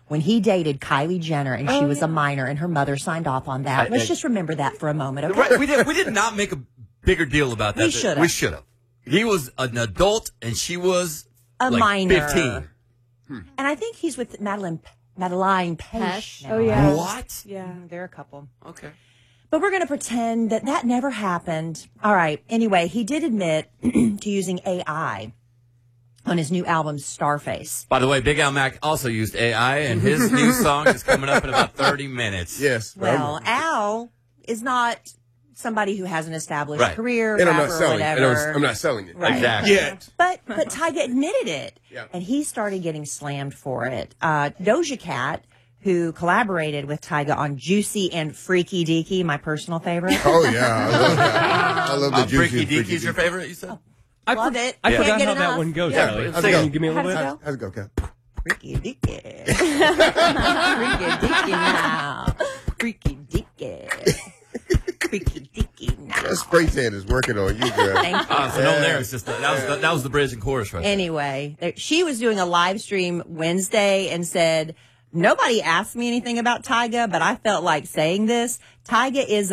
when he dated Kylie Jenner and she was a minor and her mother signed off on that. Let's just remember that for a moment, okay? Right, we did not make a bigger deal about that. We should have. He was an adult and she was a minor. 15. And I think he's with Madeline Pesh. Oh, yeah. What? Yeah. They're a couple. Okay. But we're going to pretend that never happened. All right. Anyway, he did admit to using AI on his new album, Starface. By the way, Big Al Mac also used AI, and his new song is coming up in about 30 minutes. Yes. Well, Al is not somebody who has an established career, and I'm not rapper, selling it. whatever. I'm not selling it. Right. Exactly. Yet. But Tyga admitted it, Yeah. and he started getting slammed for it. Doja Cat, who collaborated with Tyga on Juicy and Freaky Deaky, my personal favorite. Oh, yeah. I love that. I love the Freaky juicy. Deaky's your favorite, you said? Love it. I Can't forgot get how that enough. one goes, Yeah. Charlie. How's it go? Give me a little bit. How's it go, Kat? Freaky Deaky. Freaky Deaky now. Freaky Deaky. Freaky Deaky now. That spray tan is working on you, girl. Thank you. So no lyrics, just that was the bridge and chorus right there. Anyway, she was doing a live stream Wednesday and said, nobody asked me anything about Tyga, but I felt like saying this. Tyga is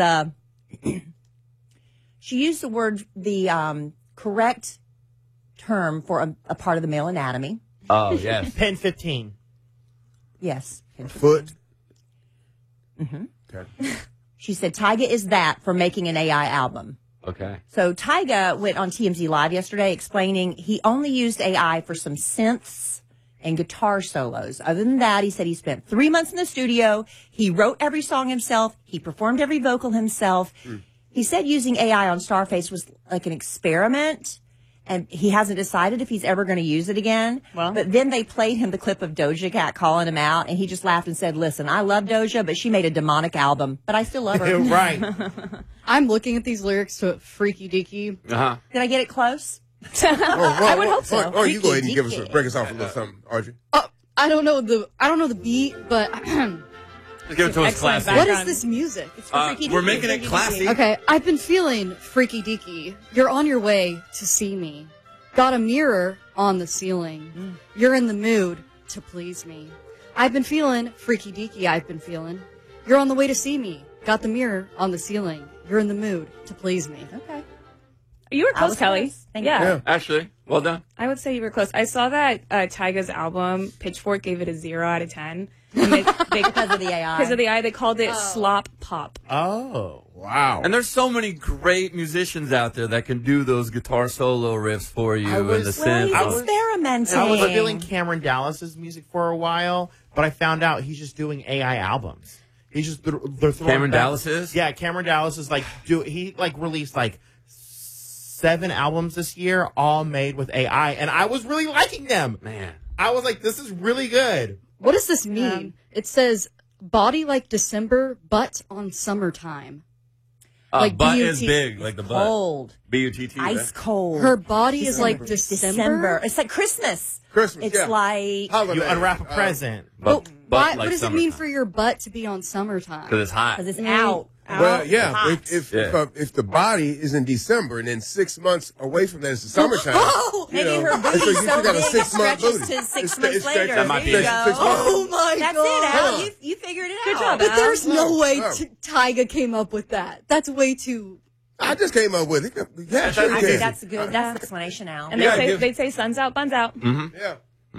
she used the correct term for a part of the male anatomy. Oh, yes. Pen 15. Yes. Foot. Mm-hmm. Okay. She said Tyga is that for making an AI album. Okay. So Tyga went on TMZ Live yesterday explaining he only used AI for some synths and guitar solos. Other than that, he said he spent 3 months in the studio. He wrote every song himself. He performed every vocal himself. He said using AI on Starface was like an experiment, and he hasn't decided if he's ever going to use it again. Well. But then they played him the clip of Doja Cat calling him out, and he just laughed and said, listen, I love Doja, but she made a demonic album, but I still love her. Right. I'm looking at these lyrics to Freaky Deaky. Uh-huh. Did I get it close? I would hope so. Or you go ahead and Freaky break us off a little something, Audrey. I don't know the beat, but Let's give it to us Excellent classy. what is this music? We're making it classy. Okay, I've been feeling freaky deaky. You're on your way to see me. Got a mirror on the ceiling. You're in the mood to please me. I've been feeling freaky deaky. I've been feeling. You're on the way to see me. Got the mirror on the ceiling. You're in the mood to please me. Okay. You were I close, was Kelly. close. Thank you. Yeah. Actually, well done. I would say you were close. I saw that Tyga's album, Pitchfork gave it a 0 out of 10. And they Because of the AI. because of the AI, they called it slop pop. Oh. Wow. And there's so many great musicians out there that can do those guitar solo riffs for you and the Well, synth. he's experimenting. I was feeling Cameron Dallas's music for a while, but I found out he's just doing AI albums. He's just they're throwing Cameron back- Dallas is? Yeah, Cameron Dallas is he released 7 albums this year, all made with AI, and I was really liking them. Man. I was like, this is really good. What does this mean? It says body like December, butt on summertime. Like butt BUT. is big, like the butt. cold. B-U-T-T. Ice cold. Her body is like December. December. It's like Christmas. Christmas, It's yeah. like Holiday. You unwrap a present. But Why, like what does it mean for your butt to be on summertime? Because it's hot. because it's out. Well, yeah. Hot. If the body is in December and then 6 months away from that, it's the summertime. Oh, you maybe know, her and booty's you so got a big it 6 month stretches booty. to 6 It's- months it's later. That might There be you it. go. 6 months. Oh my That's god! it, Al. You figured it out. Good job, But Al. there's no way Oh. Tyga came up with that. That's way too. I just came up with it. Yeah, sure I you think can. that's good. That's the explanation, Al. And Yeah, they say sun's out, buns out. Yeah.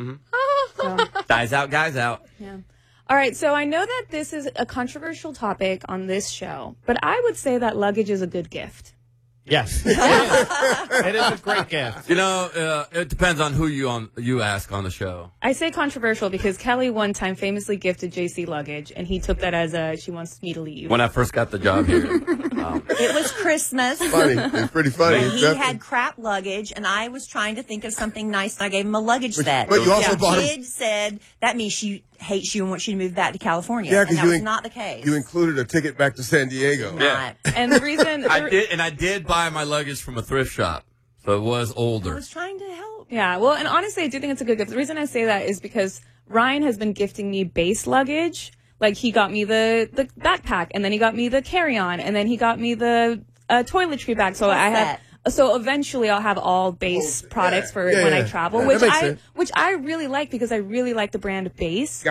Dies out, guys out. Yeah. All right, so I know that this is a controversial topic on this show, but I would say that luggage is a good gift. Yes. It is a great gift. You know, it depends on who you ask on the show. I say controversial because Kelly one time famously gifted JC luggage, and he took that as she wants me to leave. When I first got the job here. It was Christmas. Funny. It's pretty funny. And It's he definitely- had crap luggage, and I was trying to think of something nice, and I gave him a luggage set. but you also the bought him- kid said that means she hates you and wants you to move back to California. Yeah, and because that you was not the case. You included a ticket back to San Diego. Yeah. Not. And the reason I did buy my luggage from a thrift shop, so it was I older. was trying to help. Yeah, well, and honestly, I do think it's a good gift. The reason I say that is because Ryan has been gifting me base luggage. Like, he got me the backpack, and then he got me the carry-on, and then he got me the toiletry bag. So So eventually I'll have all base products for when I travel, Yeah, that makes sense. which I really like because I really like the brand Base.